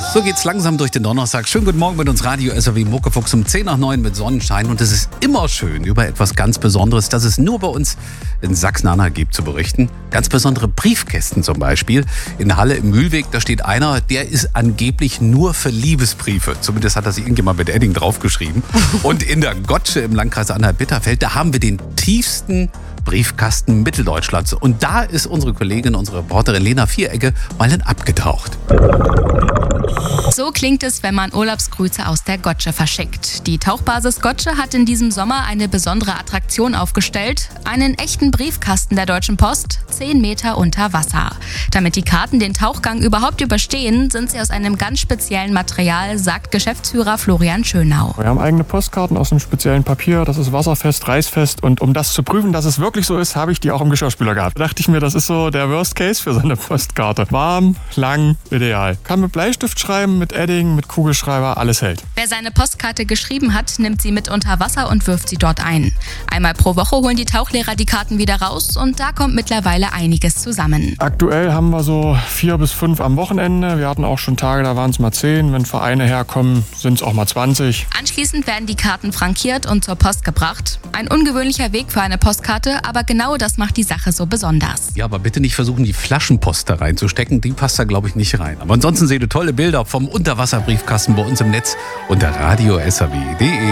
So geht's langsam durch den Donnerstag. Schönen guten Morgen mit uns Radio SAW Muckefuchs um 10 nach 9 mit Sonnenschein. Und es ist immer schön, über etwas ganz Besonderes, das es nur bei uns in Sachsen-Anhalt gibt, zu berichten. Ganz besondere Briefkästen zum Beispiel. In Halle im Mühlweg, da steht einer, der ist angeblich nur für Liebesbriefe. Zumindest hat das irgendjemand mit Edding draufgeschrieben. Und in der Gotsche im Landkreis Anhalt-Bitterfeld, da haben wir den tiefsten Briefkasten Mitteldeutschlands. Und da ist unsere Kollegin, unsere Reporterin Lena Vierecke mal abgetaucht. So klingt es, wenn man Urlaubsgrüße aus der Gotsche verschickt. Die Tauchbasis Gotsche hat in diesem Sommer eine besondere Attraktion aufgestellt. Einen echten Briefkasten der Deutschen Post, 10 Meter unter Wasser. Damit die Karten den Tauchgang überhaupt überstehen, sind sie aus einem ganz speziellen Material, sagt Geschäftsführer Florian Schönau. Wir haben eigene Postkarten aus einem speziellen Papier, das ist wasserfest, reißfest. Und um das zu prüfen, dass es wirklich so ist, habe ich die auch im Geschirrspüler gehabt. Da dachte ich mir, das ist so der Worst Case für so eine Postkarte. Warm, lang, ideal. Kann mit Bleistift schreiben, mit Edding, mit Kugelschreiber, alles hält. Wer seine Postkarte geschrieben hat, nimmt sie mit unter Wasser und wirft sie dort ein. Einmal pro Woche holen die Tauchlehrer die Karten wieder raus und da kommt mittlerweile einiges zusammen. Aktuell haben wir so 4 bis 5 am Wochenende. Wir hatten auch schon Tage, da waren es mal 10. Wenn Vereine herkommen, sind es auch mal 20. Anschließend werden die Karten frankiert und zur Post gebracht. Ein ungewöhnlicher Weg für eine Postkarte, aber genau das macht die Sache so besonders. Ja, aber bitte nicht versuchen, die Flaschenpost da reinzustecken. Die passt da, glaube ich, nicht rein. Aber ansonsten seht ihr tolle Bilder vom Unterwasserbriefkasten bei uns im Netz unter radio-saw.de.